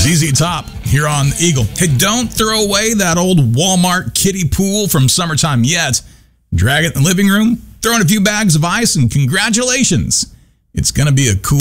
ZZ Top here on Eagle. Hey, don't throw away that old Walmart kiddie pool from summertime yet. Drag it in the living room, throw in a few bags of ice, and congratulations. It's going to be a cool